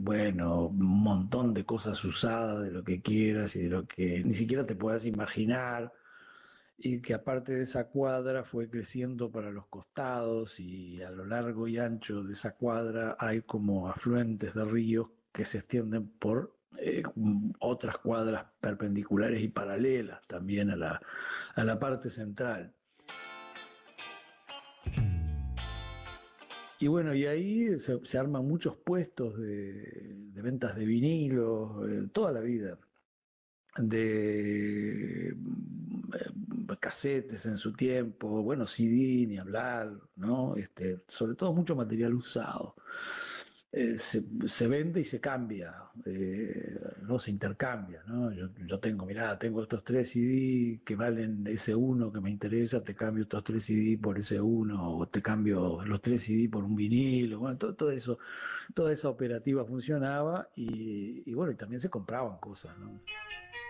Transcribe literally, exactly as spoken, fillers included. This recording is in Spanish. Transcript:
bueno, un montón de cosas usadas, de lo que quieras y de lo que ni siquiera te puedas imaginar, y que aparte de esa cuadra fue creciendo para los costados y a lo largo y ancho de esa cuadra hay como afluentes de ríos que se extienden por eh, otras cuadras perpendiculares y paralelas también a la, a la parte central. Y bueno, y ahí se, se arman muchos puestos de, de ventas de vinilos, eh, toda la vida, de eh, casetes en su tiempo, bueno, C D, ni hablar, ¿no? Este, sobre todo mucho material usado. Eh, se, se vende y se cambia, eh, no se intercambia, ¿no? Yo, yo tengo, mirá, tengo estos tres C D que valen ese uno que me interesa, te cambio estos tres C D por ese uno, o te cambio los tres C D por un vinilo, bueno, todo, todo eso, toda esa operativa funcionaba y, y bueno, y también se compraban cosas, ¿no?